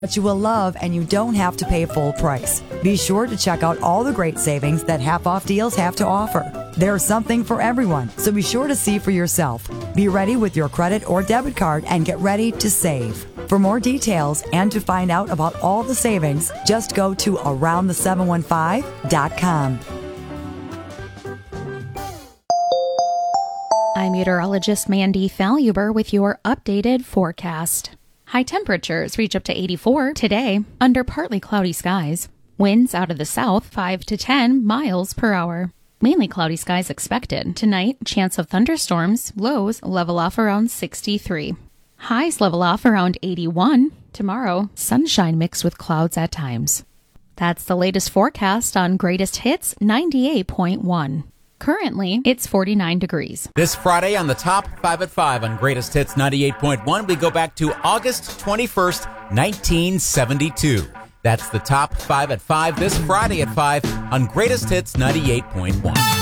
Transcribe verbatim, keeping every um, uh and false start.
But you will love, and you don't have to pay full price. Be sure to check out all the great savings that half-off deals have to offer. There's something for everyone, so be sure to see for yourself. Be ready with your credit or debit card and get ready to save. For more details and to find out about all the savings, just go to around the seven one five dot com. I'm meteorologist Mandy Faluber with your updated forecast. High temperatures reach up to eighty-four today under partly cloudy skies. Winds out of the south five to ten miles per hour. Mainly cloudy skies expected. Tonight, chance of thunderstorms. Lows level off around sixty-three. Highs level off around eighty-one. Tomorrow, sunshine mixed with clouds at times. That's the latest forecast on Greatest Hits ninety-eight point one. Currently, it's forty-nine degrees. This Friday on the Top five at five on Greatest Hits ninety-eight point one, we go back to August twenty-first, nineteen seventy-two. That's the Top five at five this Friday at five on Greatest Hits ninety-eight point one.